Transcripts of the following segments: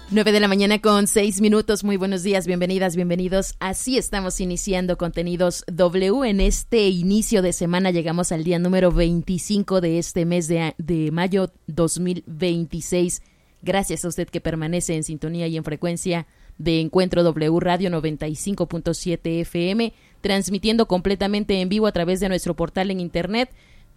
9 de la mañana con 6 minutos. Muy buenos días, bienvenidas, bienvenidos. Así estamos iniciando Contenidos W. En este inicio de semana llegamos al día número 25 de este mes de mayo 2026. Gracias a usted que permanece en sintonía y en frecuencia de Encuentro W Radio 95.7 FM, transmitiendo completamente en vivo a través de nuestro portal en internet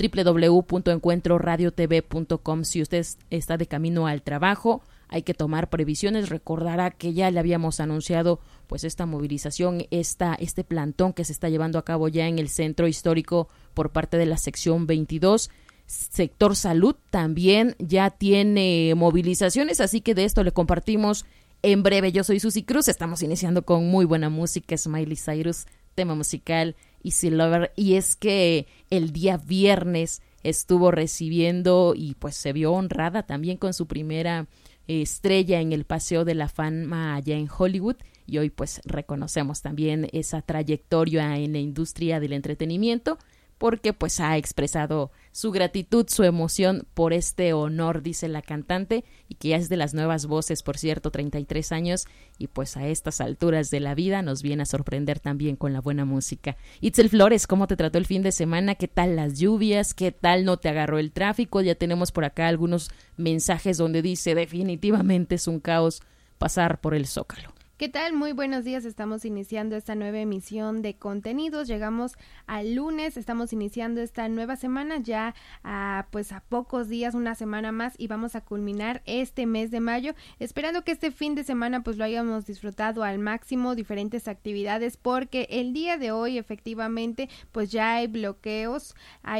www.encuentroradiotv.com. Si usted está de camino al trabajo, hay que tomar previsiones. Recordará que ya le habíamos anunciado pues esta movilización, este plantón que se está llevando a cabo ya en el centro histórico por parte de la sección 22. Sector salud también ya tiene movilizaciones, así que de esto le compartimos en breve. Yo soy Susi Cruz, estamos iniciando con muy buena música, Miley Cyrus, tema musical Easy Lover, y es que el día viernes estuvo recibiendo y pues se vio honrada también con su primera estrella en el Paseo de la Fama allá en Hollywood, y hoy pues reconocemos también esa trayectoria en la industria del entretenimiento, porque pues ha expresado su gratitud, su emoción por este honor, dice la cantante, y que ya es de las nuevas voces, por cierto, 33 años, y pues a estas alturas de la vida nos viene a sorprender también con la buena música. Itzel Flores, ¿cómo te trató el fin de semana? ¿Qué tal las lluvias? ¿Qué tal no te agarró el tráfico? Ya tenemos por acá algunos mensajes donde dice definitivamente es un caos pasar por el Zócalo. ¿Qué tal? Muy buenos días, estamos iniciando esta nueva emisión de Contenidos, llegamos al lunes, estamos iniciando esta nueva semana ya a pocos días, una semana más, y vamos a culminar este mes de mayo, esperando que este fin de semana pues lo hayamos disfrutado al máximo, diferentes actividades, porque el día de hoy efectivamente pues ya hay bloqueos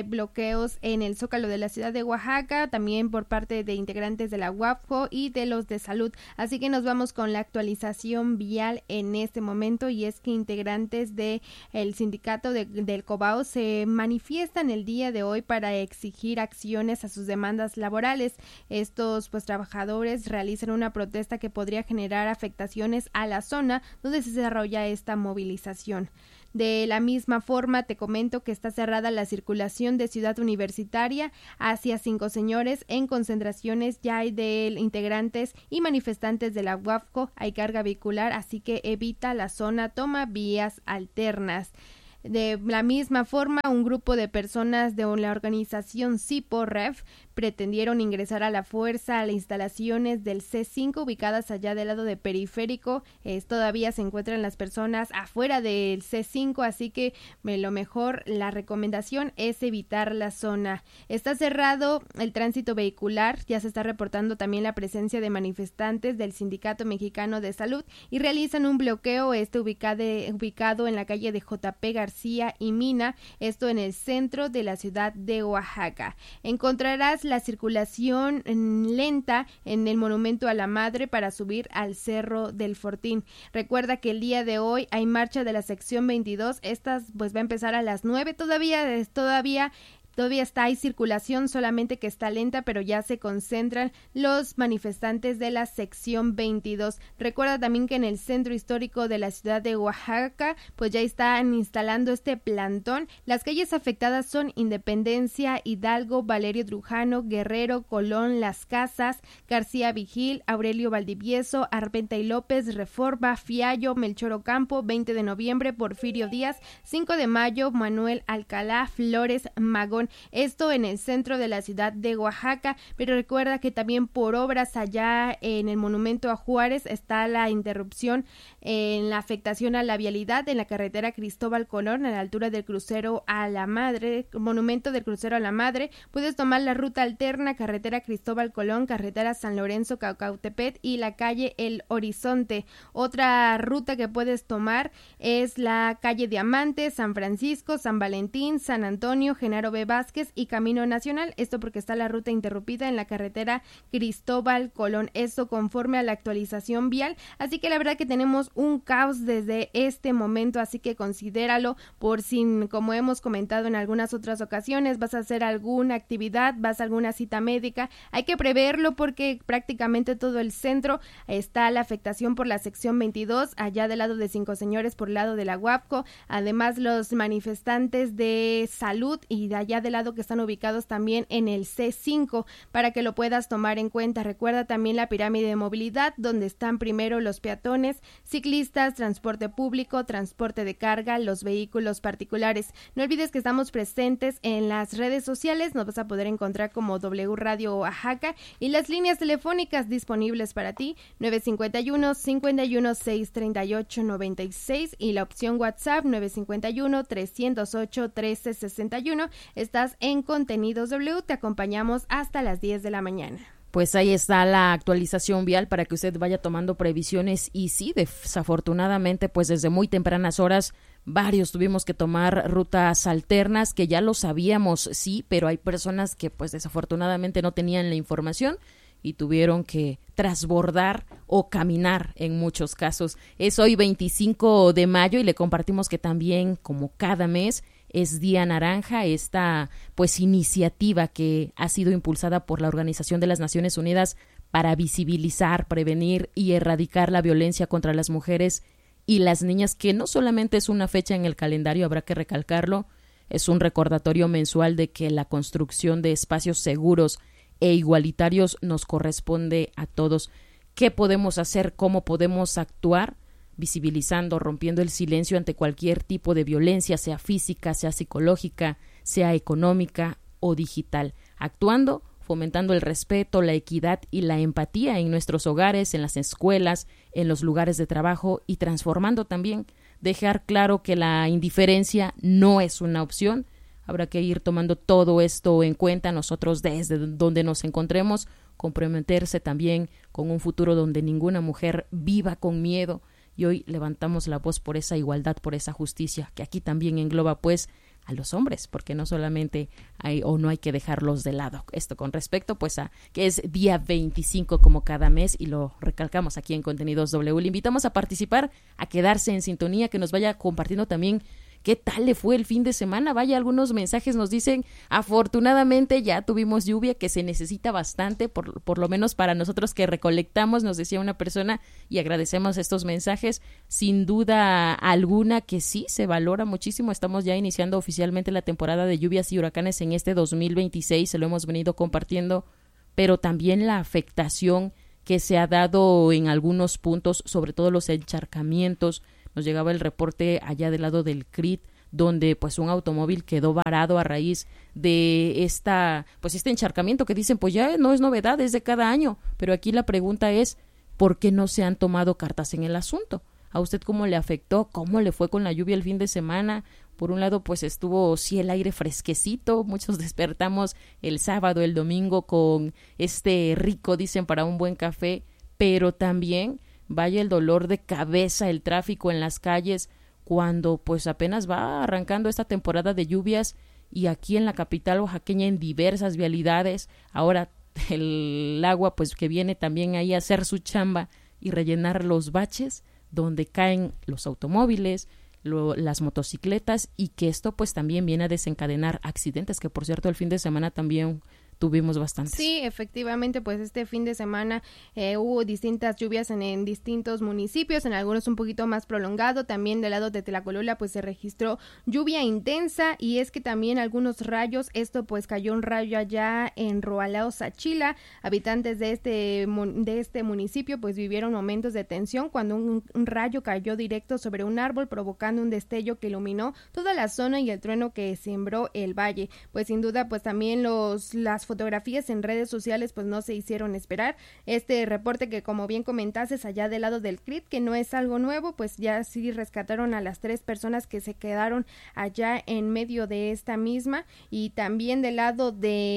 en el Zócalo de la ciudad de Oaxaca, también por parte de integrantes de la UAPJO y de los de salud, así que nos vamos con la actualización vial en este momento, y es que integrantes de el sindicato del Cobao se manifiestan el día de hoy para exigir acciones a sus demandas laborales. Estos trabajadores realizan una protesta que podría generar afectaciones a la zona donde se desarrolla esta movilización. De la misma forma, te comento que está cerrada la circulación de Ciudad Universitaria hacia Cinco Señores. En concentraciones ya hay de integrantes y manifestantes de la UAPJO, hay carga vehicular, así que evita la zona, toma vías alternas. De la misma forma, un grupo de personas de la organización CIPO-REF pretendieron ingresar a la fuerza a las instalaciones del C5 ubicadas allá del lado de Periférico. Todavía se encuentran las personas afuera del C5, así que lo mejor, la recomendación es evitar la zona. Está cerrado el tránsito vehicular, ya se está reportando también la presencia de manifestantes del Sindicato Mexicano de Salud y realizan un bloqueo ubicado en la calle de JP García y Mina, esto en el centro de la ciudad de Oaxaca. Encontrarás la circulación lenta en el Monumento a la Madre para subir al Cerro del Fortín. Recuerda que el día de hoy hay marcha de la sección 22, esta va a empezar a las 9, todavía hay circulación, solamente que está lenta, pero ya se concentran los manifestantes de la sección 22. Recuerda también que en el centro histórico de la ciudad de Oaxaca, pues ya están instalando este plantón. Las calles afectadas son Independencia, Hidalgo, Valerio Trujano, Guerrero, Colón, Las Casas, García Vigil, Aurelio Valdivieso, Arpenta y López, Reforma, Fiallo, Melchor Ocampo, 20 de noviembre, Porfirio Díaz, 5 de mayo, Manuel Alcalá, Flores, Magón. Esto en el centro de la ciudad de Oaxaca, pero recuerda que también por obras allá en el Monumento a Juárez está la interrupción en la afectación a la vialidad en la carretera Cristóbal Colón a la altura del crucero a la Madre, monumento del crucero a la Madre. Puedes tomar la ruta alterna, carretera Cristóbal Colón, carretera San Lorenzo Caucautepec y la calle El Horizonte. Otra ruta que puedes tomar es la calle Diamante, San Francisco, San Valentín, San Antonio, Genaro B. Vázquez y Camino Nacional, esto porque está la ruta interrumpida en la carretera Cristóbal Colón, esto conforme a la actualización vial, así que la verdad que tenemos un caos desde este momento, así que considéralo por si, como hemos comentado en algunas otras ocasiones, vas a hacer alguna actividad, vas a alguna cita médica, hay que preverlo porque prácticamente todo el centro está la afectación por la sección 22, allá del lado de Cinco Señores por el lado de la UAPJO, además los manifestantes de salud y de allá de del lado que están ubicados también en el C5 para que lo puedas tomar en cuenta. Recuerda también la pirámide de movilidad, donde están primero los peatones, ciclistas, transporte público, transporte de carga, los vehículos particulares. No olvides que estamos presentes en las redes sociales, nos vas a poder encontrar como W Radio Oaxaca y las líneas telefónicas disponibles para ti, 951-51-638-96 y la opción WhatsApp 951-308-1361. Estás en Contenidos W, te acompañamos hasta las 10 de la mañana. Pues ahí está la actualización vial para que usted vaya tomando previsiones y sí, desafortunadamente, pues desde muy tempranas horas varios tuvimos que tomar rutas alternas que ya lo sabíamos, sí, pero hay personas que pues desafortunadamente no tenían la información y tuvieron que transbordar o caminar en muchos casos. Es hoy 25 de mayo y le compartimos que también, como cada mes, es Día Naranja, esta pues iniciativa que ha sido impulsada por la Organización de las Naciones Unidas para visibilizar, prevenir y erradicar la violencia contra las mujeres y las niñas, que no solamente es una fecha en el calendario, habrá que recalcarlo, es un recordatorio mensual de que la construcción de espacios seguros e igualitarios nos corresponde a todos. ¿Qué podemos hacer? ¿Cómo podemos actuar? Visibilizando, rompiendo el silencio ante cualquier tipo de violencia, sea física, sea psicológica, sea económica o digital, actuando, fomentando el respeto, la equidad y la empatía en nuestros hogares, en las escuelas, en los lugares de trabajo y transformando también, dejar claro que la indiferencia no es una opción. Habrá que ir tomando todo esto en cuenta nosotros desde donde nos encontremos, comprometerse también con un futuro donde ninguna mujer viva con miedo. Y hoy levantamos la voz por esa igualdad, por esa justicia, que aquí también engloba pues a los hombres, porque no solamente hay o no hay que dejarlos de lado. Esto con respecto pues a que es día 25 como cada mes y lo recalcamos aquí en Contenidos W. Le invitamos a participar, a quedarse en sintonía, que nos vaya compartiendo también ¿qué tal le fue el fin de semana? Vaya, algunos mensajes nos dicen, afortunadamente ya tuvimos lluvia, que se necesita bastante, por lo menos para nosotros que recolectamos, nos decía una persona, y agradecemos estos mensajes, sin duda alguna que sí, se valora muchísimo. Estamos ya iniciando oficialmente la temporada de lluvias y huracanes en este 2026, se lo hemos venido compartiendo, pero también la afectación que se ha dado en algunos puntos, sobre todo los encharcamientos. Nos llegaba el reporte allá del lado del CRIT, donde pues un automóvil quedó varado a raíz de este encharcamiento que dicen pues ya no es novedad, es de cada año, pero aquí la pregunta es ¿por qué no se han tomado cartas en el asunto? ¿A usted cómo le afectó? ¿Cómo le fue con la lluvia el fin de semana? Por un lado pues estuvo sí el aire fresquecito, muchos despertamos el sábado, el domingo con rico, dicen, para un buen café, pero también vaya el dolor de cabeza, el tráfico en las calles, cuando pues apenas va arrancando esta temporada de lluvias y aquí en la capital oaxaqueña en diversas vialidades, ahora el agua pues que viene también ahí a hacer su chamba y rellenar los baches donde caen los automóviles, las motocicletas, y que esto pues también viene a desencadenar accidentes, que por cierto el fin de semana también tuvimos bastantes. Sí, efectivamente, pues este fin de semana hubo distintas lluvias en distintos municipios, en algunos un poquito más prolongado. También del lado de Tlacolula pues se registró lluvia intensa, y es que también algunos rayos, esto pues cayó un rayo allá en Roalao, Sachila. Habitantes de este municipio pues vivieron momentos de tensión cuando un rayo cayó directo sobre un árbol, provocando un destello que iluminó toda la zona y el trueno que sembró el valle. Pues sin duda pues también las fotografías en redes sociales pues no se hicieron esperar. Este reporte que, como bien comentases, allá del lado del CRIT, que no es algo nuevo, pues ya sí rescataron a las 3 personas que se quedaron allá en medio de esta misma. Y también del lado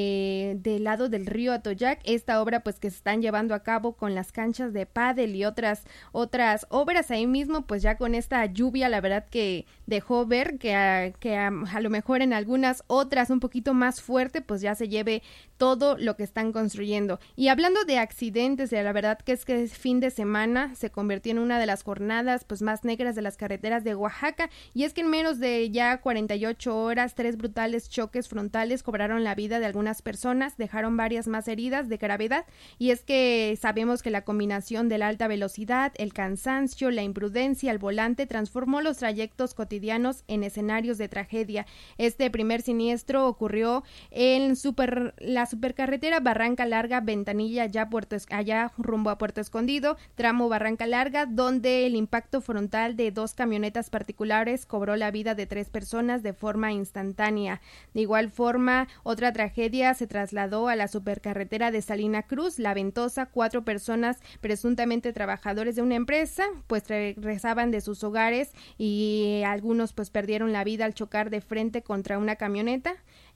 del río Atoyac, esta obra pues que se están llevando a cabo con las canchas de pádel y otras obras ahí mismo, pues ya con esta lluvia la verdad que dejó ver que a lo mejor en algunas otras un poquito más fuerte pues ya se lleve todo lo que están construyendo. Y hablando de accidentes, la verdad que es que fin de semana se convirtió en una de las jornadas pues más negras de las carreteras de Oaxaca, y es que en menos de ya 48 horas, 3 brutales choques frontales cobraron la vida de algunas personas, dejaron varias más heridas de gravedad, y es que sabemos que la combinación de la alta velocidad, el cansancio, la imprudencia al volante transformó los trayectos cotidianos en escenarios de tragedia. Este primer siniestro ocurrió en la supercarretera Barranca Larga, Ventanilla, allá rumbo a Puerto Escondido, tramo Barranca Larga, donde el impacto frontal de 2 camionetas particulares cobró la vida de 3 personas de forma instantánea. De igual forma, otra tragedia se trasladó a la supercarretera de Salina Cruz, La Ventosa. 4 personas, presuntamente trabajadores de una empresa, pues regresaban de sus hogares y algunos pues perdieron la vida al chocar de frente contra una camioneta.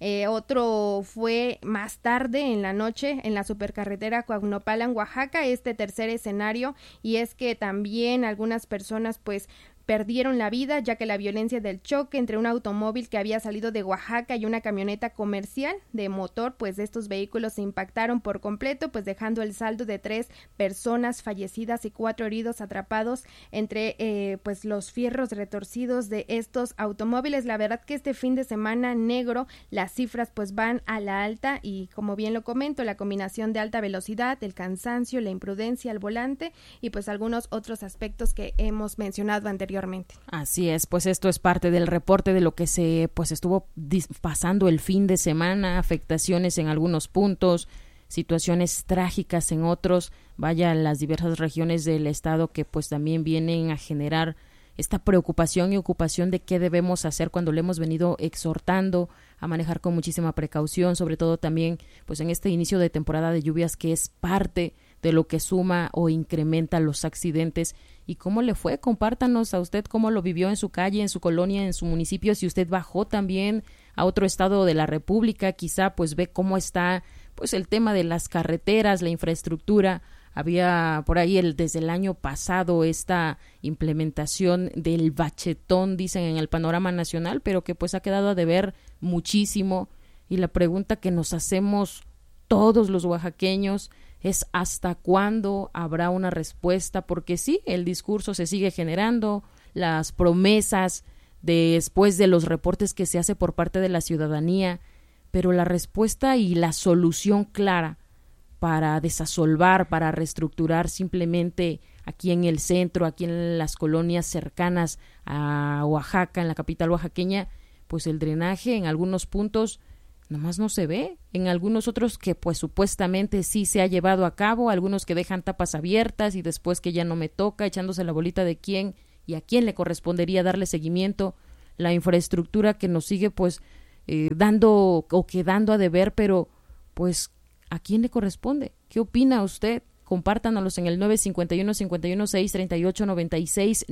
Otro fue más tarde en la noche en la supercarretera Coahunopalan, Oaxaca, este tercer escenario, y es que también algunas personas pues perdieron la vida, ya que la violencia del choque entre un automóvil que había salido de Oaxaca y una camioneta comercial de motor, pues estos vehículos se impactaron por completo, pues dejando el saldo de 3 personas fallecidas y 4 heridos atrapados entre pues los fierros retorcidos de estos automóviles. La verdad que este fin de semana negro, las cifras pues van a la alta, y como bien lo comento, la combinación de alta velocidad, el cansancio, la imprudencia al volante y pues algunos otros aspectos que hemos mencionado anteriormente. Así es, pues esto es parte del reporte de lo que se pues estuvo pasando el fin de semana, afectaciones en algunos puntos, situaciones trágicas en otros, vaya, las diversas regiones del estado que pues también vienen a generar esta preocupación y ocupación de qué debemos hacer cuando le hemos venido exhortando a manejar con muchísima precaución, sobre todo también pues en este inicio de temporada de lluvias, que es parte de lo que suma o incrementa los accidentes. ¿Y cómo le fue? Compártanos a usted cómo lo vivió en su calle, en su colonia, en su municipio. Si usted bajó también a otro estado de la República, quizá pues ve cómo está pues el tema de las carreteras, la infraestructura. Había por ahí desde el año pasado esta implementación del bachetón, dicen, en el panorama nacional, pero que pues ha quedado a deber muchísimo. Y la pregunta que nos hacemos todos los oaxaqueños es ¿hasta cuándo habrá una respuesta? Porque sí, el discurso se sigue generando, las promesas después de los reportes que se hace por parte de la ciudadanía, pero la respuesta y la solución clara para desasolvar, para reestructurar simplemente aquí en el centro, aquí en las colonias cercanas a Oaxaca, en la capital oaxaqueña, pues el drenaje en algunos puntos nomás no se ve, en algunos otros que pues supuestamente sí se ha llevado a cabo, algunos que dejan tapas abiertas y después que ya no me toca, echándose la bolita de quién y a quién le correspondería darle seguimiento, la infraestructura que nos sigue pues dando o quedando a deber, pero pues ¿a quién le corresponde? ¿Qué opina usted? Compártanos en el 951-516-3896,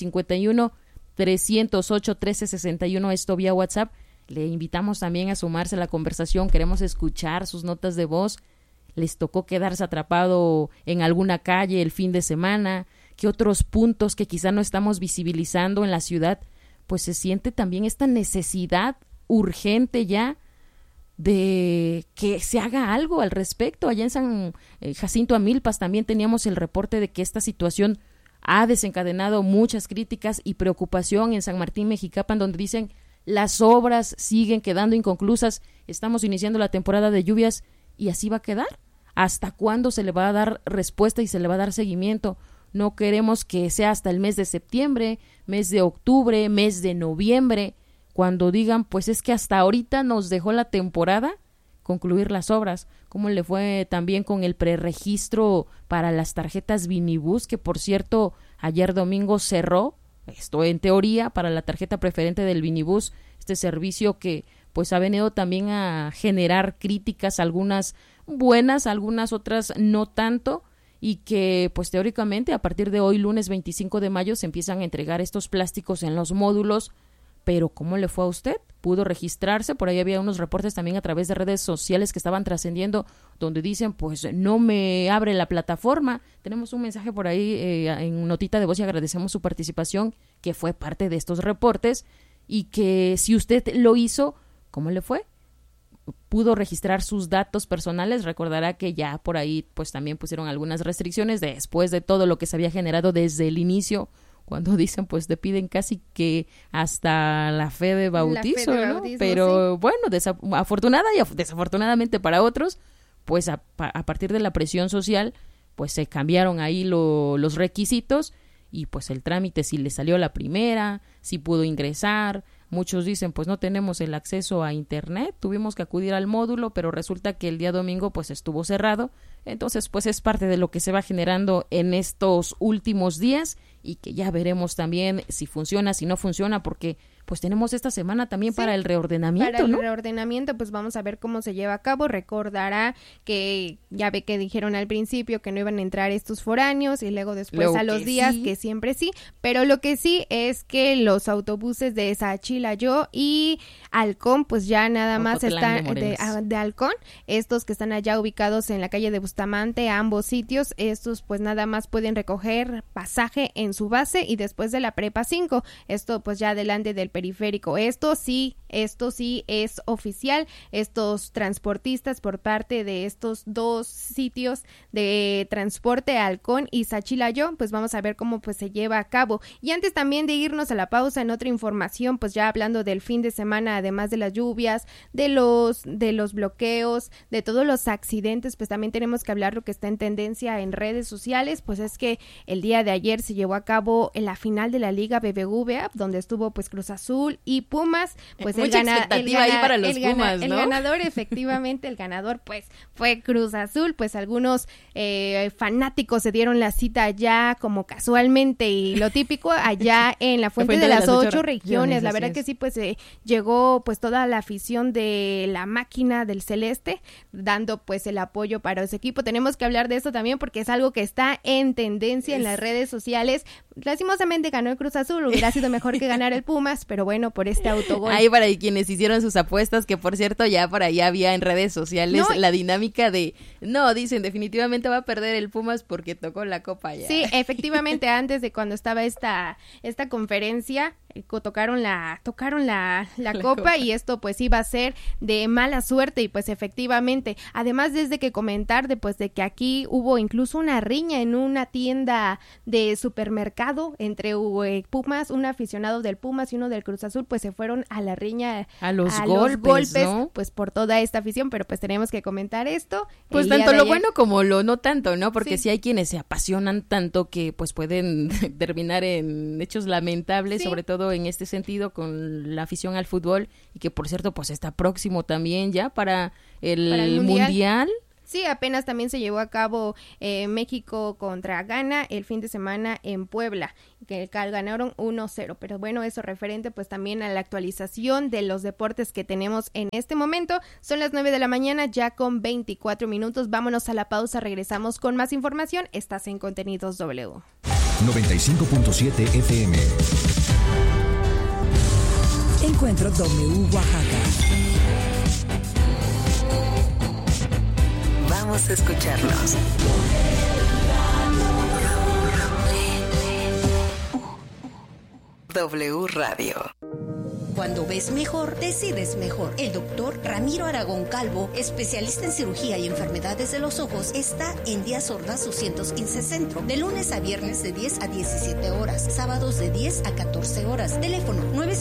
951-308-1361, esto vía WhatsApp. Le invitamos también a sumarse a la conversación, queremos escuchar sus notas de voz. ¿Les tocó quedarse atrapado en alguna calle el fin de semana? ¿Qué otros puntos que quizá no estamos visibilizando en la ciudad? Pues se siente también esta necesidad urgente ya de que se haga algo al respecto. Allá en San Jacinto Amilpas también teníamos el reporte de que esta situación ha desencadenado muchas críticas y preocupación en San Martín Mexicapan, donde dicen las obras siguen quedando inconclusas, estamos iniciando la temporada de lluvias y así va a quedar. ¿Hasta cuándo se le va a dar respuesta y se le va a dar seguimiento? No queremos que sea hasta el mes de septiembre, mes de octubre, mes de noviembre, cuando digan, pues es que hasta ahorita nos dejó la temporada concluir las obras. ¿Cómo le fue también con el preregistro para las tarjetas Vinibus, que por cierto ayer domingo cerró? Esto en teoría para la tarjeta preferente del Vinibus, este servicio que pues ha venido también a generar críticas, algunas buenas, algunas otras no tanto, y que pues teóricamente a partir de hoy, lunes 25 de mayo, se empiezan a entregar estos plásticos en los módulos. Pero ¿cómo le fue a usted? ¿Pudo registrarse? Por ahí había unos reportes también a través de redes sociales que estaban trascendiendo, donde dicen, pues no me abre la plataforma. Tenemos un mensaje por ahí en notita de voz y agradecemos su participación, que fue parte de estos reportes, y que si usted lo hizo, ¿cómo le fue? pudo registrar sus datos personales. Recordará que ya por ahí pues también pusieron algunas restricciones después de todo lo que se había generado desde el inicio, cuando dicen pues te piden casi que hasta la fe de bautizo, ¿no? Pero sí. Bueno, afortunada y desafortunadamente para otros, pues a partir de la presión social, pues se cambiaron ahí los requisitos y pues el trámite si le salió la primera, si pudo ingresar. Muchos dicen, pues no tenemos el acceso a internet, tuvimos que acudir al módulo, pero resulta que el día domingo pues estuvo cerrado. Entonces, pues es parte de lo que se va generando en estos últimos días y que ya veremos también si funciona, si no funciona, porque pues tenemos esta semana también para el reordenamiento, para el reordenamiento, pues vamos a ver cómo se lleva a cabo. Recordará que ya ve que dijeron al principio que no iban a entrar estos foráneos y luego después a los días que siempre sí, pero lo que sí es que los autobuses de Sachilayo y Halcón, pues ya nada más están de Halcón, estos que están allá ubicados en la calle de Bustamante, a ambos sitios, estos pues nada más pueden recoger pasaje en su base y después de la Prepa 5, esto pues ya delante del periférico. Esto sí es oficial. Estos transportistas por parte de estos dos sitios de transporte, Halcón y Sachilayo, pues vamos a ver cómo pues se lleva a cabo. Y antes también de irnos a la pausa, en otra información, pues ya hablando del fin de semana, además de las lluvias, de los bloqueos, de todos los accidentes, pues también tenemos que hablar lo que está en tendencia en redes sociales, pues es que el día de ayer se llevó a cabo en la final de la Liga BBVA, donde estuvo pues Cruz Azul y Pumas, pues el ganador, efectivamente, el ganador pues fue Cruz Azul. Pues algunos fanáticos se dieron la cita allá como casualmente y lo típico allá en la Fuente de las 8 regiones. La verdad que sí, pues llegó pues toda la afición de la máquina del Celeste dando pues el apoyo para ese equipo. Tenemos que hablar de esto también porque es algo que está en tendencia en las redes sociales. Lastimosamente ganó el Cruz Azul, hubiera sido mejor que ganar el Pumas, pero bueno, por este autogol. Ahí para quienes hicieron sus apuestas, que por cierto ya por ahí había en redes sociales la dinámica de, dicen definitivamente va a perder el Pumas porque tocó la copa ya. Sí, efectivamente, antes de cuando estaba esta conferencia, tocaron la copa y esto pues iba a ser de mala suerte y pues efectivamente, además desde que comentar de que aquí hubo incluso una riña en una tienda de supermercado entre Pumas, un aficionado del Pumas y uno del Cruz Azul, pues se fueron a la riña, a los golpes, ¿no? Pues por toda esta afición, pero pues tenemos que comentar esto. Pues tanto lo bueno como lo no tanto, ¿no? Porque sí hay quienes se apasionan tanto que pues pueden terminar en hechos lamentables, sobre todo en este sentido con la afición al fútbol, y que por cierto pues está próximo también ya para el mundial. Sí, apenas también se llevó a cabo México contra Ghana el fin de semana en Puebla, que ganaron 1-0, pero bueno, eso referente pues también a la actualización de los deportes que tenemos en este momento. Son las 9 de la mañana ya con 24 minutos, vámonos a la pausa, regresamos con más información. Estás en Contenidos W. 95.7 FM. Encuentro W Oaxaca. Vamos a escucharlos. W Radio. Cuando ves mejor, decides mejor. El doctor Ramiro Aragón Calvo, especialista en cirugía y enfermedades de los ojos, está en Díaz Ordaz 215 Centro, de lunes a viernes de 10 a 17 horas, sábados de 10 a 14 horas. Teléfono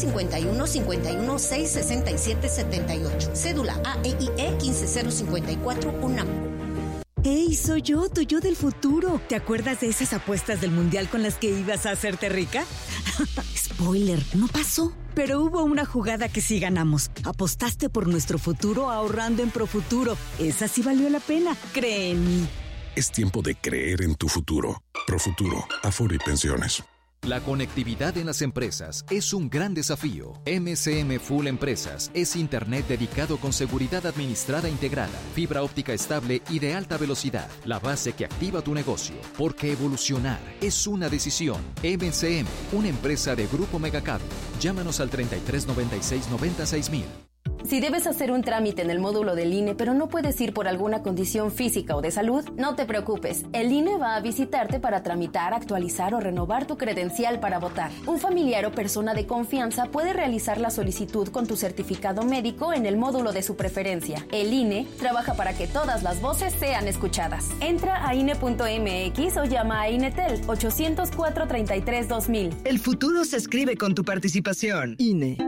951-51-667-78. Cédula AEIE 15054 UNAM. ¡Hey, soy yo, tu yo del futuro! ¿Te acuerdas de esas apuestas del mundial con las que ibas a hacerte rica? Spoiler, no pasó. Pero hubo una jugada que sí ganamos. Apostaste por nuestro futuro ahorrando en Profuturo. Esa sí valió la pena, cree en mí. Es tiempo de creer en tu futuro. Profuturo, Afore y Pensiones. La conectividad en las empresas es un gran desafío. MCM Full Empresas es internet dedicado con seguridad administrada integrada, fibra óptica estable y de alta velocidad, la base que activa tu negocio. Porque evolucionar es una decisión. MCM, una empresa de Grupo Megacable. Llámanos al 3396 96000. Si debes hacer un trámite en el módulo del INE, pero no puedes ir por alguna condición física o de salud, no te preocupes. El INE va a visitarte para tramitar, actualizar o renovar tu credencial para votar. Un familiar o persona de confianza puede realizar la solicitud con tu certificado médico en el módulo de su preferencia. El INE trabaja para que todas las voces sean escuchadas. Entra a INE.mx o llama a INETEL 804-33-2000. El futuro se escribe con tu participación. INE.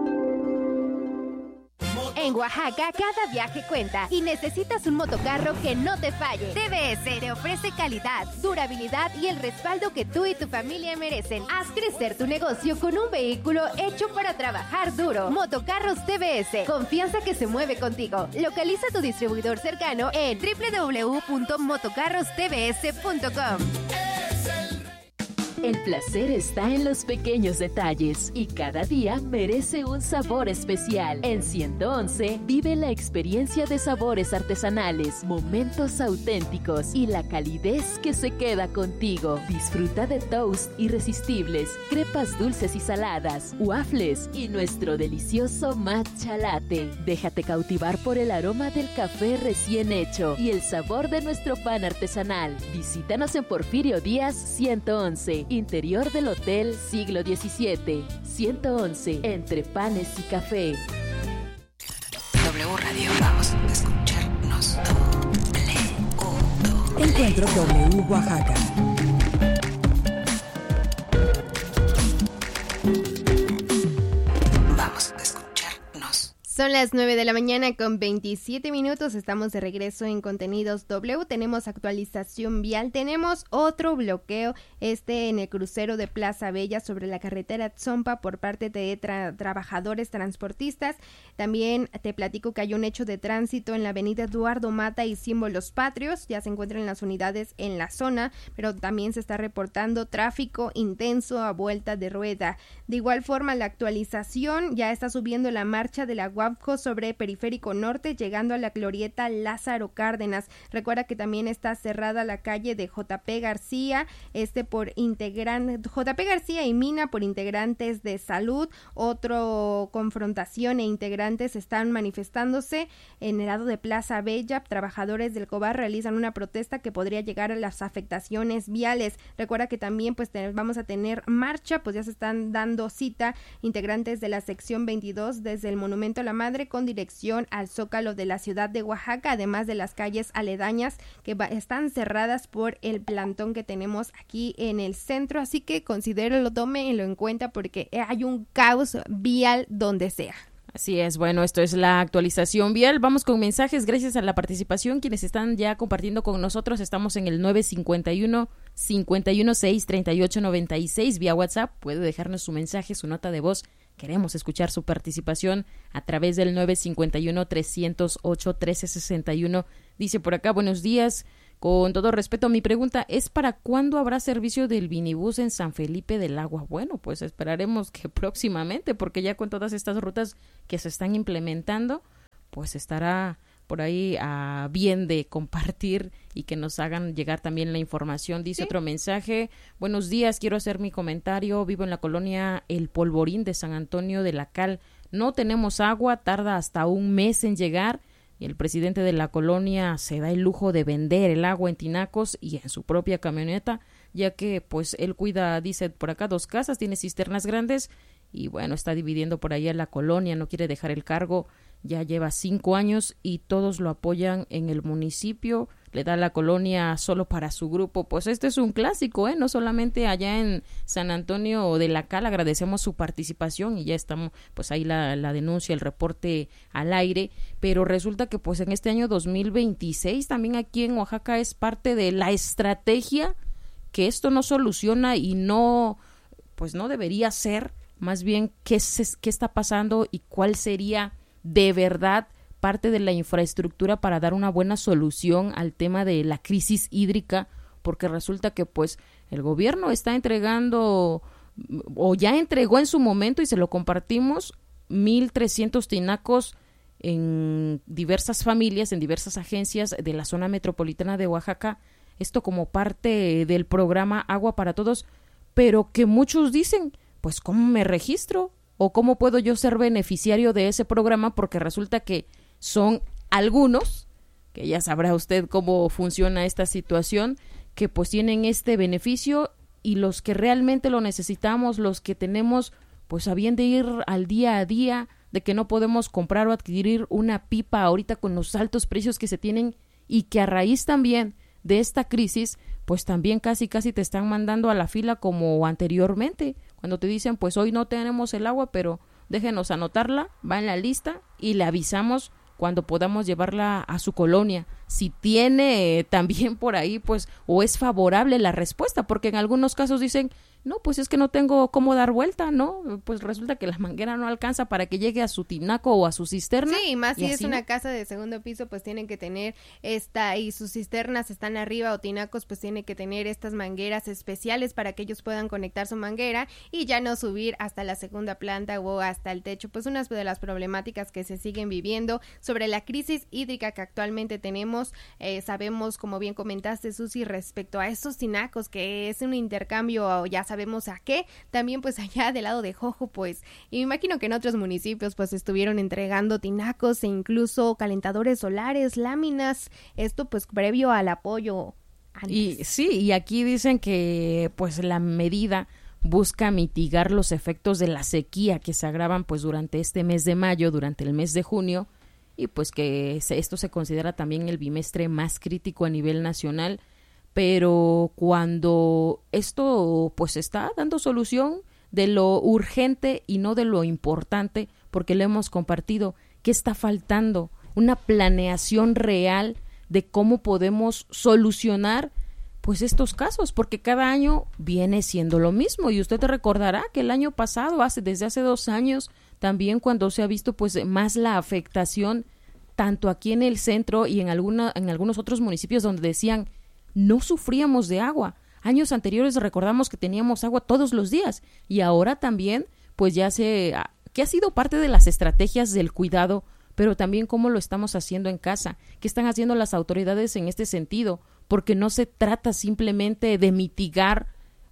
En Oaxaca, cada viaje cuenta y necesitas un motocarro que no te falle. TBS te ofrece calidad, durabilidad y el respaldo que tú y tu familia merecen. Haz crecer tu negocio con un vehículo hecho para trabajar duro. Motocarros TBS, confianza que se mueve contigo. Localiza tu distribuidor cercano en www.motocarrostbs.com. El placer está en los pequeños detalles y cada día merece un sabor especial. En 111 vive la experiencia de sabores artesanales, momentos auténticos y la calidez que se queda contigo. Disfruta de toast irresistibles, crepas dulces y saladas, waffles y nuestro delicioso matcha latte. Déjate cautivar por el aroma del café recién hecho y el sabor de nuestro pan artesanal. Visítanos en Porfirio Díaz 111. Interior del Hotel Siglo XVII, 111, entre panes y café. W Radio, vamos a escucharnos. Encuentro W Oaxaca. Vamos a escucharnos. Son las 9 de la mañana con 27 minutos, estamos de regreso en Contenidos W, tenemos actualización vial, tenemos otro bloqueo, en el crucero de Plaza Bella sobre la carretera Tzompa por parte de trabajadores transportistas. También te platico que hay un hecho de tránsito en la avenida Eduardo Mata y Símbolos Patrios, ya se encuentran las unidades en la zona, pero también se está reportando tráfico intenso a vuelta de rueda. De igual forma, la actualización ya está subiendo la marcha de la Guapco sobre Periférico Norte, llegando a la glorieta Lázaro Cárdenas. Recuerda que también está cerrada la calle de JP García, JP García y Mina por integrantes de salud. Otro confrontación e integrantes están manifestándose en el lado de Plaza Bella. Trabajadores del COBAR realizan una protesta que podría llegar a las afectaciones viales. Recuerda que también vamos a tener marcha, pues ya se están dando cita integrantes de la sección 22 desde el Monumento a la Madre con dirección al Zócalo de la ciudad de Oaxaca, además de las calles aledañas que están cerradas por el plantón que tenemos aquí en el centro, así que considérelo, tómenlo en cuenta porque hay un caos vial donde sea. Así es, bueno, esto es la actualización vial. Vamos con mensajes, gracias a la participación, quienes están ya compartiendo con nosotros. Estamos en el 951-516-3896 vía WhatsApp. Puede dejarnos su mensaje, su nota de voz. Queremos escuchar su participación a través del 951-308-1361. Dice por acá, buenos días. Con todo respeto, mi pregunta es ¿para cuándo habrá servicio del minibús en San Felipe del Agua? Bueno, pues esperaremos que próximamente, porque ya con todas estas rutas que se están implementando, pues estará por ahí a bien de compartir y que nos hagan llegar también la información. Dice otro mensaje, buenos días, quiero hacer mi comentario, vivo en la colonia El Polvorín de San Antonio de la Cal, no tenemos agua, tarda hasta un mes en llegar, y el presidente de la colonia se da el lujo de vender el agua en tinacos y en su propia camioneta, ya que pues él cuida, dice por acá, 2 casas, tiene cisternas grandes y bueno, está dividiendo por ahí a la colonia, no quiere dejar el cargo, ya lleva 5 años y todos lo apoyan en el municipio, le da la colonia solo para su grupo. Pues este es un clásico, no solamente allá en San Antonio de la Cal, agradecemos su participación y ya estamos, pues ahí la denuncia, el reporte al aire, pero resulta que pues en este año 2026 también aquí en Oaxaca es parte de la estrategia que esto no soluciona y no, pues no debería ser, más bien qué está pasando y cuál sería de verdad parte de la infraestructura para dar una buena solución al tema de la crisis hídrica, porque resulta que pues el gobierno está entregando o ya entregó en su momento y se lo compartimos 1,300 tinacos en diversas familias, en diversas agencias de la zona metropolitana de Oaxaca, esto como parte del programa Agua para Todos, pero que muchos dicen, pues ¿cómo me registro? ¿O cómo puedo yo ser beneficiario de ese programa? Porque resulta que son algunos, que ya sabrá usted cómo funciona esta situación, que pues tienen este beneficio, y los que realmente lo necesitamos, los que tenemos pues a bien de ir al día a día, de que no podemos comprar o adquirir una pipa ahorita con los altos precios que se tienen, y que a raíz también de esta crisis, pues también casi te están mandando a la fila como anteriormente, cuando te dicen pues hoy no tenemos el agua, pero déjenos anotarla, va en la lista y le avisamos cuando podamos llevarla a su colonia. Si tiene también por ahí, pues, o es favorable la respuesta, porque en algunos casos dicen, no, pues es que no tengo cómo dar vuelta, ¿no? Pues resulta que la manguera no alcanza para que llegue a su tinaco o a su cisterna. Sí, más si es así, una ¿no? casa de segundo piso, pues tienen que tener y sus cisternas están arriba, o tinacos, pues tienen que tener estas mangueras especiales para que ellos puedan conectar su manguera y ya no subir hasta la segunda planta o hasta el techo. Pues una de las problemáticas que se siguen viviendo sobre la crisis hídrica que actualmente tenemos. Sabemos, como bien comentaste, Susi, respecto a estos tinacos, que es un intercambio, ya sabemos a qué. También pues allá del lado de Jojo, pues, y me imagino que en otros municipios pues estuvieron entregando tinacos e incluso calentadores solares, láminas, esto pues previo al apoyo antes. Y sí, y aquí dicen que pues la medida busca mitigar los efectos de la sequía que se agravan pues durante este mes de mayo, durante el mes de junio, y pues que esto se considera también el bimestre más crítico a nivel nacional. Pero cuando esto pues está dando solución de lo urgente y no de lo importante, porque lo hemos compartido, ¿qué está faltando? Una planeación real de cómo podemos solucionar pues estos casos, porque cada año viene siendo lo mismo. Y usted te recordará que el año pasado, desde hace 2 años, también cuando se ha visto pues más la afectación, tanto aquí en el centro y en algunos otros municipios donde decían no sufríamos de agua. Años anteriores recordamos que teníamos agua todos los días, y ahora también pues que ha sido parte de las estrategias del cuidado, pero también cómo lo estamos haciendo en casa, qué están haciendo las autoridades en este sentido, porque no se trata simplemente de mitigar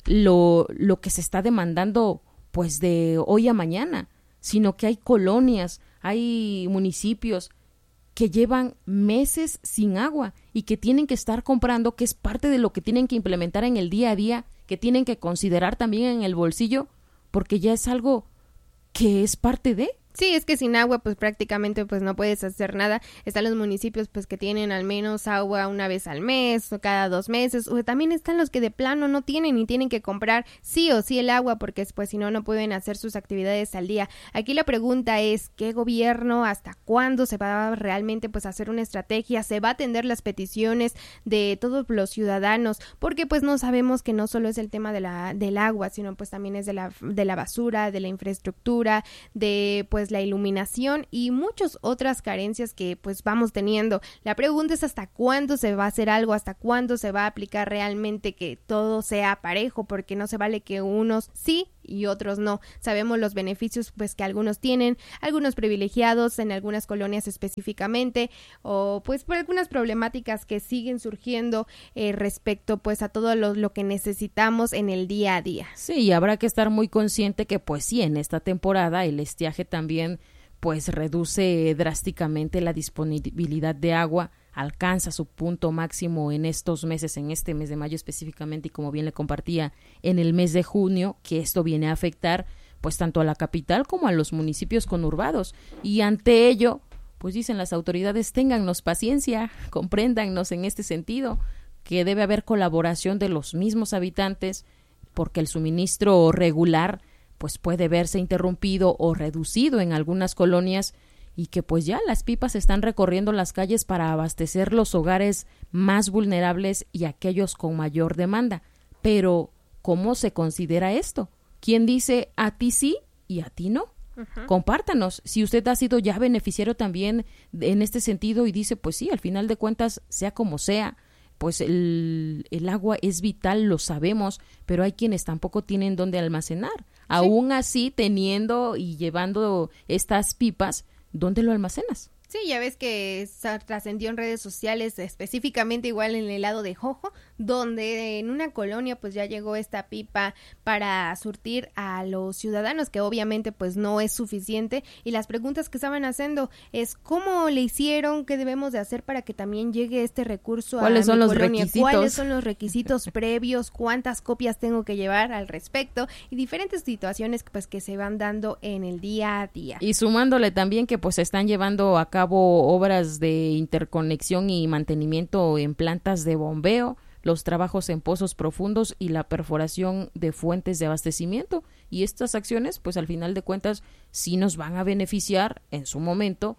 lo que se está demandando pues de hoy a mañana, sino que hay colonias, hay municipios que llevan meses sin agua y que tienen que estar comprando, que es parte de lo que tienen que implementar en el día a día, que tienen que considerar también en el bolsillo, porque ya es algo que es parte de. Sí, es que sin agua pues prácticamente pues no puedes hacer nada. Están los municipios pues que tienen al menos agua una vez al mes o cada 2 meses, o también están los que de plano no tienen y tienen que comprar sí o sí el agua, porque pues si no pueden hacer sus actividades al día. Aquí la pregunta es, ¿qué gobierno, hasta cuándo se va realmente pues a hacer una estrategia? ¿Se va a atender las peticiones de todos los ciudadanos? Porque pues no sabemos que no solo es el tema del agua, sino pues también es de la basura, de la infraestructura, de pues la iluminación y muchas otras carencias que pues vamos teniendo. La pregunta es hasta cuándo se va a hacer algo, hasta cuándo se va a aplicar realmente que todo sea parejo, porque no se vale que unos sí y otros no. Sabemos los beneficios pues que algunos tienen, algunos privilegiados en algunas colonias específicamente, o pues por algunas problemáticas que siguen surgiendo respecto pues a todo lo que necesitamos en el día a día. Sí, y habrá que estar muy consciente que pues sí, en esta temporada el estiaje también pues reduce drásticamente la disponibilidad de agua, alcanza su punto máximo en estos meses, en este mes de mayo específicamente, y como bien le compartía, en el mes de junio, que esto viene a afectar pues tanto a la capital como a los municipios conurbados. Y ante ello, pues dicen las autoridades, téngannos paciencia, compréndannos en este sentido, que debe haber colaboración de los mismos habitantes, porque el suministro regular pues puede verse interrumpido o reducido en algunas colonias, y que pues ya las pipas están recorriendo las calles para abastecer los hogares más vulnerables y aquellos con mayor demanda. Pero, ¿cómo se considera esto? ¿Quién dice a ti sí y a ti no? Uh-huh. Compártanos si usted ha sido ya beneficiario también en este sentido y dice, pues sí, al final de cuentas, sea como sea, pues el agua es vital, lo sabemos, pero hay quienes tampoco tienen dónde almacenar. Sí. Aún así, teniendo y llevando estas pipas, ¿dónde lo almacenas? Sí, ya ves que trascendió en redes sociales, específicamente igual en el lado de Jojo, donde en una colonia pues ya llegó esta pipa para surtir a los ciudadanos, que obviamente pues no es suficiente, y las preguntas que estaban haciendo es ¿cómo le hicieron? ¿Qué debemos de hacer para que también llegue este recurso a mi colonia? ¿Cuáles son los requisitos previos? ¿Cuántas copias tengo que llevar al respecto? Y diferentes situaciones pues que se van dando en el día a día. Y sumándole también que pues se están llevando a cabo obras de interconexión y mantenimiento en plantas de bombeo, los trabajos en pozos profundos y la perforación de fuentes de abastecimiento. Y estas acciones, pues al final de cuentas, sí nos van a beneficiar en su momento,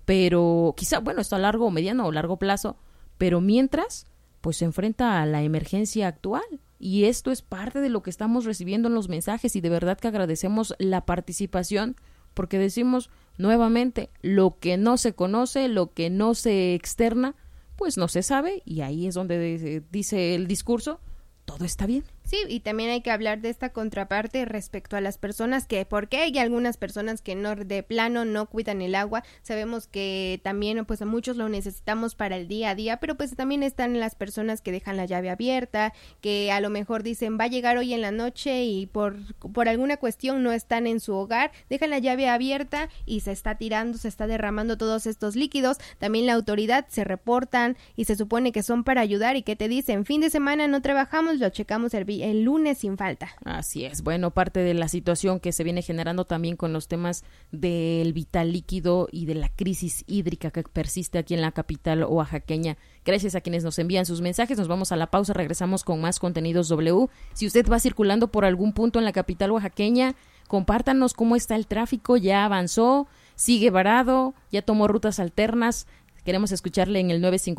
pero quizá, bueno, esto a largo, mediano o largo plazo, pero mientras, pues se enfrenta a la emergencia actual. Y esto es parte de lo que estamos recibiendo en los mensajes y de verdad que agradecemos la participación, porque decimos nuevamente, lo que no se conoce, lo que no se externa, pues no se sabe, y ahí es donde dice el discurso, todo está bien. Sí, y también hay que hablar de esta contraparte respecto a las personas que, porque hay algunas personas que no, de plano no cuidan el agua, sabemos que también pues a muchos lo necesitamos para el día a día, pero pues también están las personas que dejan la llave abierta, que a lo mejor dicen va a llegar hoy en la noche y por alguna cuestión no están en su hogar, dejan la llave abierta y se está tirando, se está derramando todos estos líquidos. También la autoridad se reportan y se supone que son para ayudar, y que te dicen fin de semana no trabajamos, lo checamos el lunes sin falta. Así es. Bueno, parte de la situación que se viene generando también con los temas del vital líquido y de la crisis hídrica que persiste aquí en la capital oaxaqueña. Gracias a quienes nos envían sus mensajes. Nos vamos a la pausa, regresamos con más contenidos W. Si usted va circulando por algún punto en la capital oaxaqueña, compártanos cómo está el tráfico, ya avanzó, sigue varado, ya tomó rutas alternas. Queremos escucharle en el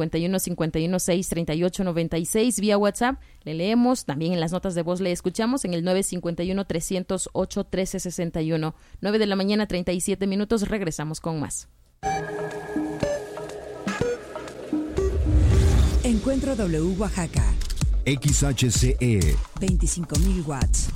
951-516-3896 vía WhatsApp. Le leemos, también en las notas de voz le escuchamos en el 951-308-1361. 9 de la mañana, 37 minutos. Regresamos con más. Encuentro W Oaxaca. XHCE 25,000 watts.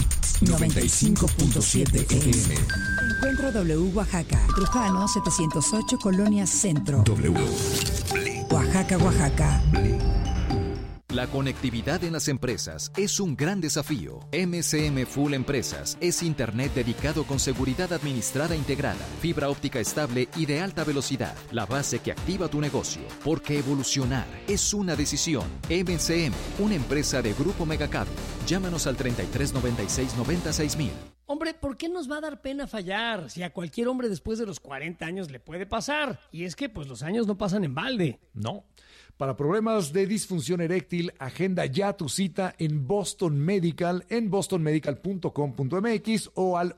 95.7 FM. Encuentro W Oaxaca. Trujano 708, Colonia Centro. W. Oaxaca, Oaxaca. La conectividad en las empresas es un gran desafío. MCM Full Empresas es Internet dedicado con seguridad administrada integrada, fibra óptica estable y de alta velocidad, la base que activa tu negocio. Porque evolucionar es una decisión. MCM, una empresa de Grupo Megacable. Llámanos al 3396-96000. Hombre, ¿por qué nos va a dar pena fallar? Si a cualquier hombre después de los 40 años le puede pasar. Y es que pues los años no pasan en balde. No. Para problemas de disfunción eréctil, agenda ya tu cita en Boston Medical, en bostonmedical.com.mx o al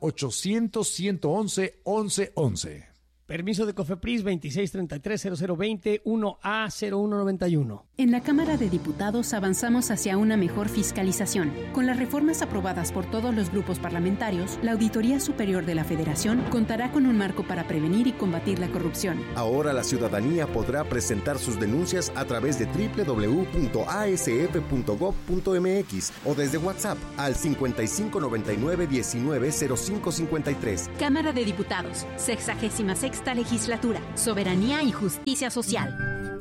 800-111-1111. Permiso de COFEPRIS 2633-0020 1A0191. En la Cámara de Diputados avanzamos hacia una mejor fiscalización. Con las reformas aprobadas por todos los grupos parlamentarios, la Auditoría Superior de la Federación contará con un marco para prevenir y combatir la corrupción. Ahora la ciudadanía podrá presentar sus denuncias a través de www.asf.gov.mx o desde WhatsApp al 5599-190553. Cámara de Diputados, 66ª Legislatura, Soberanía y Justicia Social.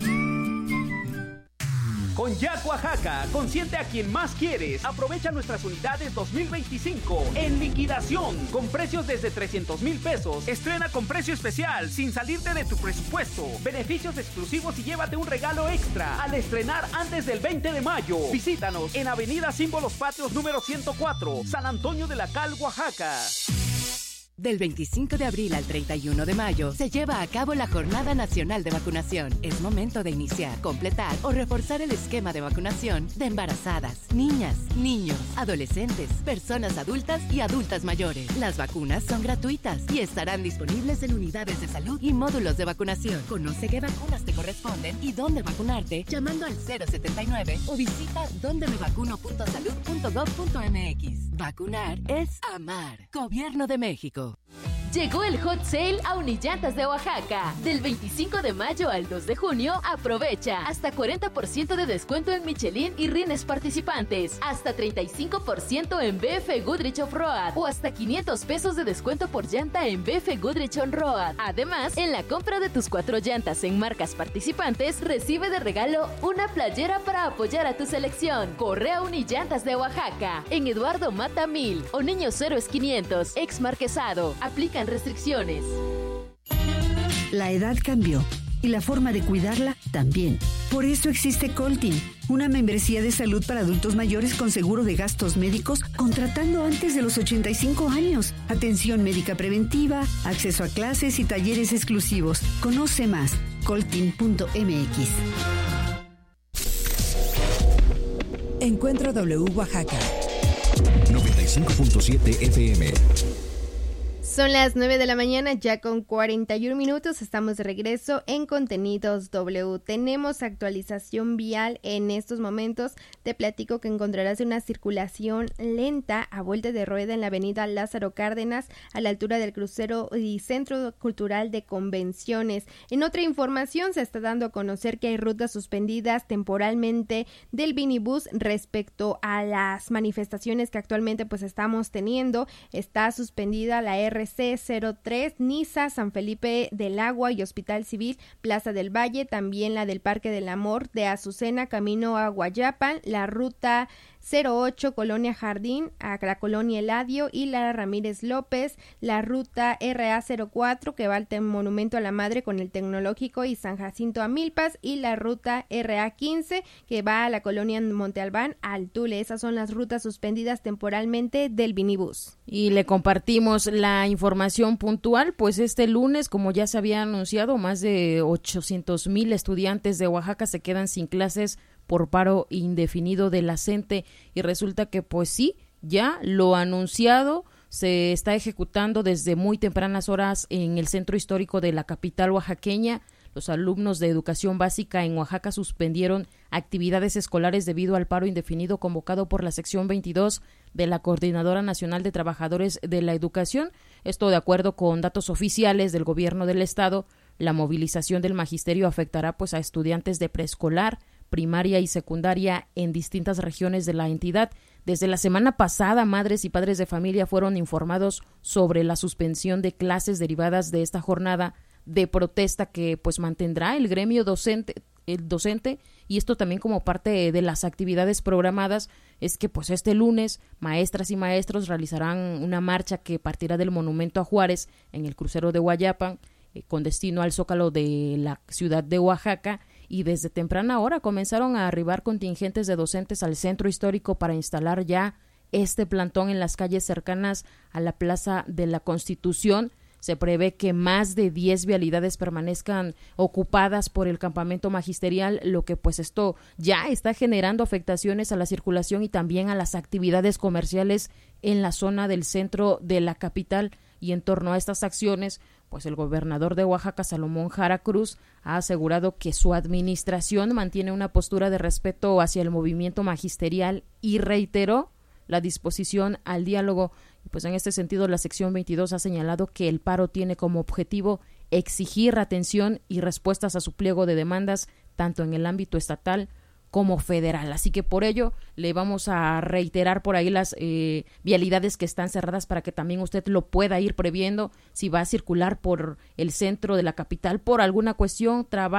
Con Jack Oaxaca, consiente a quien más quieres. Aprovecha nuestras unidades 2025 en liquidación con precios desde 300,000 pesos. Estrena con precio especial sin salirte de tu presupuesto. Beneficios exclusivos y llévate un regalo extra al estrenar antes del 20 de mayo. Visítanos en Avenida Símbolos Patrios número 104, San Antonio de la Cal, Oaxaca. Del 25 de abril al 31 de mayo se lleva a cabo la Jornada Nacional de Vacunación. Es momento de iniciar, completar o reforzar el esquema de vacunación de embarazadas, niñas, niños, adolescentes, personas adultas y adultas mayores. Las vacunas son gratuitas y estarán disponibles en unidades de salud y módulos de vacunación. Conoce qué vacunas te corresponden y dónde vacunarte llamando al 079 o visita dondemevacuno.salud.gov.mx. Vacunar es amar. Gobierno de México. Llegó el Hot Sale a Unillantas de Oaxaca. Del 25 de mayo al 2 de junio, aprovecha hasta 40% de descuento en Michelin y rines participantes, hasta 35% en BF Goodrich Off-Road o hasta 500 pesos de descuento por llanta en BF Goodrich On-Road. Además, en la compra de tus 4 llantas en marcas participantes, recibe de regalo una playera para apoyar a tu selección. Corre a Unillantas de Oaxaca, en Eduardo Mata 1000 o Niños Héroes 500, ex Marquesado. Aplican restricciones. La edad cambió y la forma de cuidarla también. Por eso existe Coltin, una membresía de salud para adultos mayores con seguro de gastos médicos contratando antes de los 85 años. Atención médica preventiva, acceso a clases y talleres exclusivos. Conoce más, coltin.mx. Encuentro W Oaxaca 95.7 FM. Son las 9 de la mañana, ya con 41 minutos, estamos de regreso en Contenidos W. Tenemos actualización vial en estos momentos. Te platico que encontrarás una circulación lenta a vuelta de rueda en la avenida Lázaro Cárdenas, a la altura del crucero y Centro Cultural de Convenciones. En otra información, se está dando a conocer que hay rutas suspendidas temporalmente del Vinibus respecto a las manifestaciones que actualmente pues estamos teniendo. Está suspendida la RC03, Niza, San Felipe del Agua y Hospital Civil, Plaza del Valle, también la del Parque del Amor, de Azucena, camino a Guayapan, la ruta 08, Colonia Jardín, a la Colonia Eladio y la Ramírez López, la ruta RA04 que va al Monumento a la Madre con el Tecnológico y San Jacinto a Milpas, y la ruta RA15 que va a la Colonia Monte Albán al Tule. Esas son las rutas suspendidas temporalmente del Vinibus. Y le compartimos la información puntual, pues este lunes, como ya se había anunciado, más de 800,000 estudiantes de Oaxaca se quedan sin clases por paro indefinido de la CENTE, y resulta que pues sí, ya lo anunciado se está ejecutando desde muy tempranas horas en el centro histórico de la capital oaxaqueña. Los alumnos de educación básica en Oaxaca suspendieron actividades escolares debido al paro indefinido convocado por la sección 22 de la Coordinadora Nacional de Trabajadores de la Educación. Esto de acuerdo con datos oficiales del gobierno del estado. La movilización del magisterio afectará pues a estudiantes de preescolar, primaria y secundaria en distintas regiones de la entidad. Desde la semana pasada, madres y padres de familia fueron informados sobre la suspensión de clases derivadas de esta jornada de protesta que pues mantendrá el gremio docente, y esto también como parte de las actividades programadas es que pues este lunes maestras y maestros realizarán una marcha que partirá del Monumento a Juárez en el crucero de Guayapan con destino al Zócalo de la ciudad de Oaxaca, y desde temprana hora comenzaron a arribar contingentes de docentes al centro histórico para instalar ya este plantón en las calles cercanas a la Plaza de la Constitución. Se prevé que más de 10 vialidades permanezcan ocupadas por el campamento magisterial, lo que pues esto ya está generando afectaciones a la circulación y también a las actividades comerciales en la zona del centro de la capital. Y en torno a estas acciones, pues el gobernador de Oaxaca, Salomón Jara Cruz, ha asegurado que su administración mantiene una postura de respeto hacia el movimiento magisterial y reiteró la disposición al diálogo. Pues en este sentido, la sección 22 ha señalado que el paro tiene como objetivo exigir atención y respuestas a su pliego de demandas, tanto en el ámbito estatal como federal. Así que por ello le vamos a reiterar por ahí las vialidades que están cerradas para que también usted lo pueda ir previendo si va a circular por el centro de la capital por alguna cuestión, trabajo